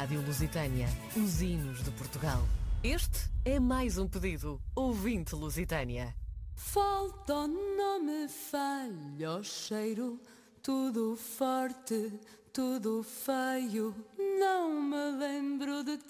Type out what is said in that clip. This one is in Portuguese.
Rádio Lusitânia, os hinos de Portugal. Este é mais um pedido. Ouvinte Lusitânia. Falta, não me falha o cheiro, tudo forte, tudo feio, não me lembro de ti.